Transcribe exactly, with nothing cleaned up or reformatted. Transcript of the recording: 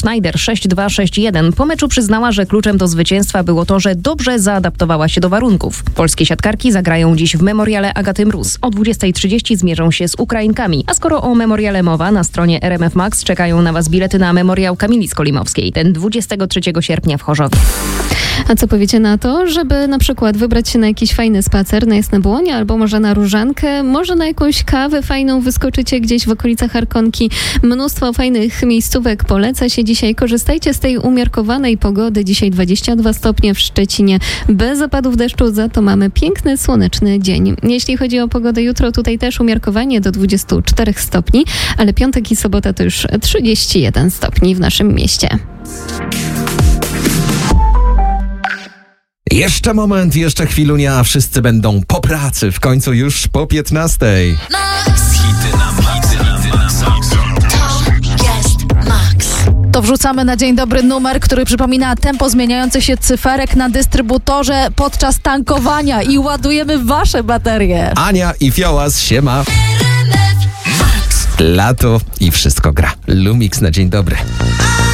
Schneider sześć dwa sześć jeden. Po meczu przyznała, że kluczem do zwycięstwa było to, że dobrze zaadaptowała się do warunków. Polskie siatkarki zagrają dziś w Memoriale Agaty Mróz. O dwudziestej trzydzieści zmierzą się z Ukrainkami. A skoro o Memoriale mowa, na stronie R M F Max czekają na Was bilety na Memoriał Kamili Skolimowskiej. Ten dwudziestego trzeciego sierpnia w Chorzowie. A co powiecie na to, żeby na przykład wybrać się na jakiś fajny spacer na Jasne Błonie, albo może na Różankę, może na jakąś kawę fajną wyskoczycie gdzieś w okolicach Arkonki. Mnóstwo fajnych miejscówek poleca się dzisiaj. Korzystajcie z tej umiarkowanej pogody. Dzisiaj dwadzieścia dwa stopnie w Szczecinie. Bez opadów deszczu, za to mamy piękny, słoneczny dzień. Jeśli chodzi o pogodę jutro, tutaj też umiarkowanie do dwudziestu czterech stopni, ale piątek i sobota to już trzydzieści jeden stopni w naszym mieście. Jeszcze moment, jeszcze chwilunia, wszyscy będą po pracy, w końcu już po piętnastej. Hity na maksa. To jest Max. To wrzucamy na dzień dobry numer, który przypomina tempo zmieniających się cyferek na dystrybutorze podczas tankowania i ładujemy wasze baterie. Ania i Fiołas, siema. Lato i wszystko gra. Lumix na dzień dobry.